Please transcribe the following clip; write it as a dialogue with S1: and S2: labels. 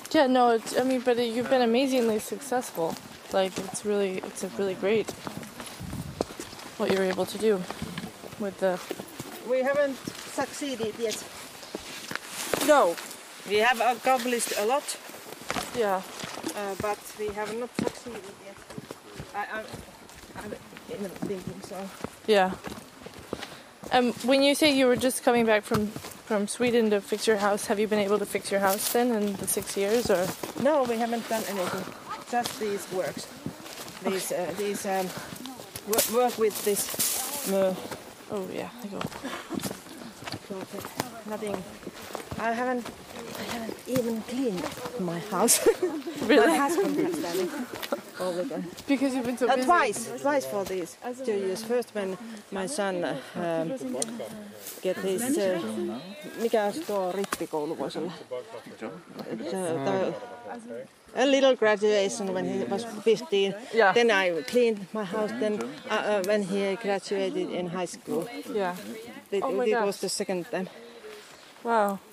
S1: Yeah, no, I mean, but you've been amazingly successful. Like, it's really great what you're able to do with the...
S2: We haven't succeeded yet.
S1: No.
S2: We have accomplished a lot,
S1: Yeah.
S2: but we have not succeeded yet. I'm thinking so.
S1: Yeah. When you say you were just coming back from Sweden to fix your house, have you been able to fix your house then in the 6 years, or?
S2: No, we haven't done anything. Just these works. These work with this.
S1: Oh yeah, I go.
S2: Nothing. I haven't even cleaned my house.
S1: Really?
S2: My husband has done it all the time.
S1: Because you've been so busy.
S2: Twice for these 2 years. First when my son get his mikä tuo rippikoulu voisi olla? A little graduation when he was 15.
S1: Yeah.
S2: Then I cleaned my house. Then when he graduated in high school.
S1: Yeah.
S2: It
S1: Oh my gosh.
S2: was the second time.
S1: Wow.